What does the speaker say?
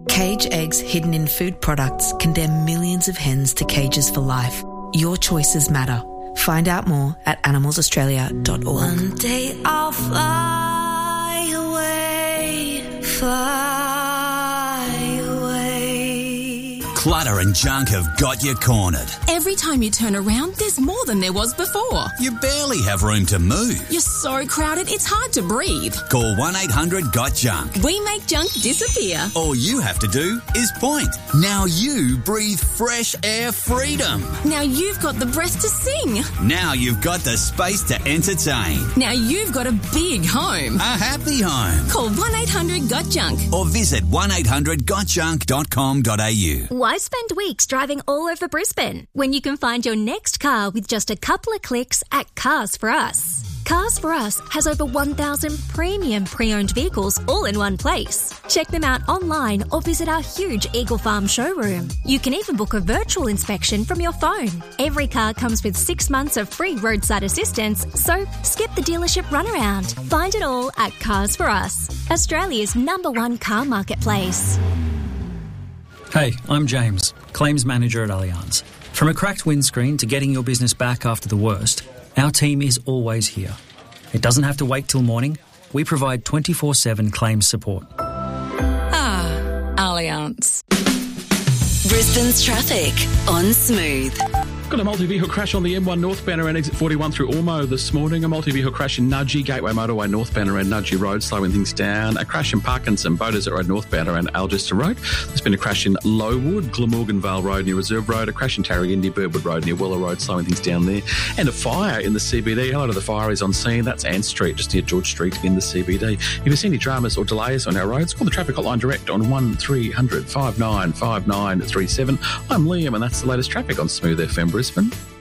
Cage eggs hidden in food products condemn millions of hens to cages for life. Your choices matter. Find out more at animalsaustralia.org. One day I'll fly away, fly away. Clutter and junk have got you cornered. Every time you turn around, there's more than there was before. You barely have room to move. You're so crowded, it's hard to breathe. Call 1-800-GOT-JUNK. We make junk disappear. All you have to do is point. Now you breathe fresh air freedom. Now you've got the breath to sing. Now you've got the space to entertain. Now you've got a big home. A happy home. Call 1-800-GOT-JUNK. Or visit 1800gotjunk.com.au. Why spend weeks driving all over Brisbane when you can find your next car with just a couple of clicks at Cars For Us? Cars For Us has over 1,000 premium pre-owned vehicles all in one place. Check them out online or visit our huge Eagle Farm showroom. You can even book a virtual inspection from your phone. Every car comes with 6 months of free roadside assistance, so skip the dealership runaround. Find it all at Cars For Us, Australia's #1 car marketplace. Hey, I'm James, Claims Manager at Allianz. From a cracked windscreen to getting your business back after the worst, our team is always here. It doesn't have to wait till morning. We provide 24/7 claims support. Allianz. Brisbane's traffic on Smooth. Got a multi-vehicle crash on the M1 northbound around exit 41 through Ormo this morning. A multi-vehicle crash in Nudgee, Gateway Motorway northbound around Nudgee Road, slowing things down. A crash in Parkinson, Beaudesert Road northbound around Algester Road. There's been a crash in Lowood, Glamorgan Vale Road near Reserve Road. A crash in Tarragindi, Birdwood Road near Weller Road, slowing things down there. And a fire in the CBD. Hello to the fire is on scene. That's Ann Street, just near George Street in the CBD. If you see any dramas or delays on our roads, call the traffic hotline direct on 1300 595937. I'm Liam, and that's the latest traffic on Smooth FM Brisbane.